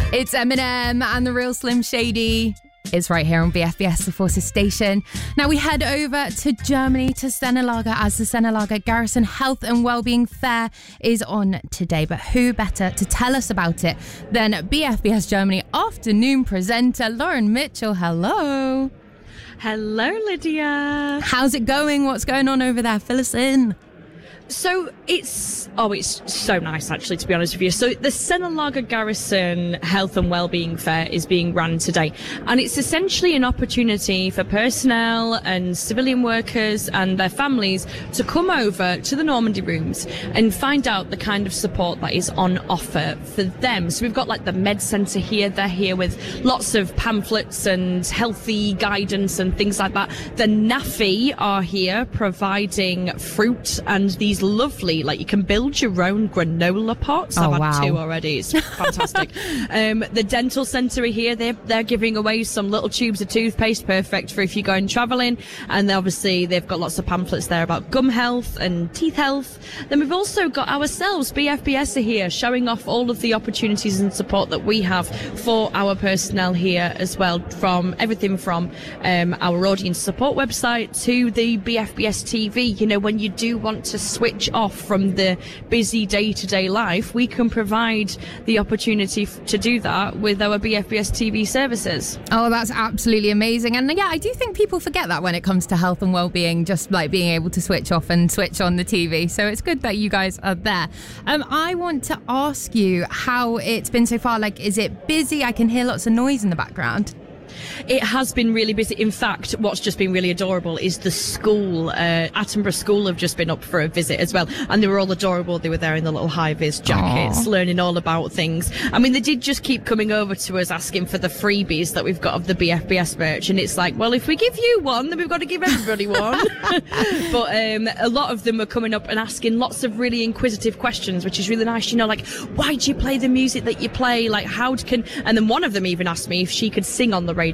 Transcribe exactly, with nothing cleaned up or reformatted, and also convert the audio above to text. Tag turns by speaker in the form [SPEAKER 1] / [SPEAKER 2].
[SPEAKER 1] It's Eminem and the Real Slim Shady. It's right here on B F B S, the Forces station. Now we head over to Germany, to Stena Lager, as the Stena Lager Garrison Health and Wellbeing Fair is on today. But who better to tell us about it than B F B S Germany afternoon presenter Lauren Mitchell. Hello.
[SPEAKER 2] Hello, Lydia.
[SPEAKER 1] How's it going? What's going on over there? Fill us in.
[SPEAKER 2] So it's, oh, it's so nice, actually, to be honest with you. So the Stena Lager Garrison Health and Wellbeing Fair is being run today. And it's essentially an opportunity for personnel and civilian workers and their families to come over to the Normandy rooms and find out the kind of support that is on offer for them. So we've got like the Med Centre here. They're here with lots of pamphlets and healthy guidance and things like that. The N A F I are here providing fruit and these lovely, like you can build your own granola pots.
[SPEAKER 1] Oh,
[SPEAKER 2] I've had
[SPEAKER 1] wow.
[SPEAKER 2] two already. It's fantastic. um, the dental centre are here. They're, they're giving away some little tubes of toothpaste, perfect for if you're going travelling. And obviously they've got lots of pamphlets there about gum health and teeth health. Then we've also got ourselves, B F B S are here, showing off all of the opportunities and support that we have for our personnel here as well, from everything from um, our audience support website to the B F B S T V. You know, when you do want to switch off from the busy day-to-day life, we can provide the opportunity f- to do that with our B F B S T V services.
[SPEAKER 1] Oh, that's absolutely amazing. And yeah, I do think people forget that when it comes to health and well-being, just like being able to switch off and switch on the T V. So it's good that you guys are there. Um, I want to ask you how it's been so far. Like, is it busy? I can hear lots of noise in the background.
[SPEAKER 2] It has been really busy. In fact, what's just been really adorable is the school, uh, Attenborough School have just been up for a visit as well. And they were all adorable. They were there in the little high-vis jackets,
[SPEAKER 1] Aww.
[SPEAKER 2] learning all about things. I mean, they did just keep coming over to us asking for the freebies that we've got of the B F B S merch. And it's like, well, if we give you one, then we've got to give everybody one. But um, a lot of them were coming up and asking lots of really inquisitive questions, which is really nice. You know, like, why do you play the music that you play? Like, how can... And then one of them even asked me if she could sing on the radio.